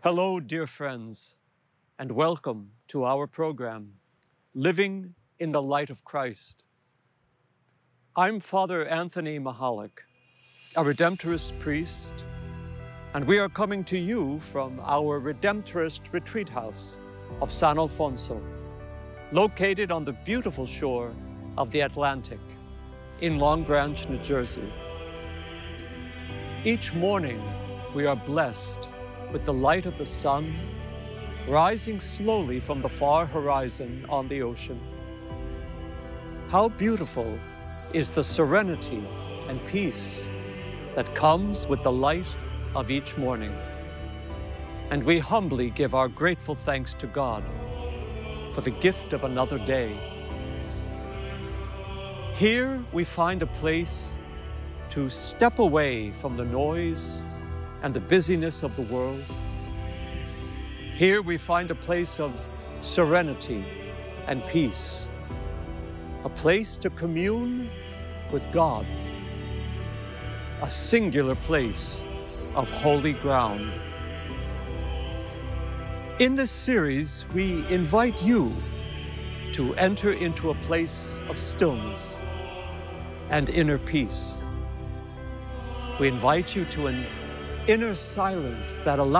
Hello, dear friends, and welcome to our program, Living in the Light of Christ. I'm Father Anthony Mahalik, a Redemptorist priest, and we are coming to you from our Redemptorist retreat house of San Alfonso, located on the beautiful shore of the Atlantic in Long Branch, New Jersey. Each morning, we are blessed with the light of the sun rising slowly from the far horizon on the ocean. How beautiful is the serenity and peace that comes with the light of each morning. And we humbly give our grateful thanks to God for the gift of another day. Here we find a place to step away from the noise and the busyness of the world. Here we find a place of serenity and peace, a place to commune with God, a singular place of holy ground. In this series, we invite you to enter into a place of stillness and inner peace. We invite you to an inner silence that allows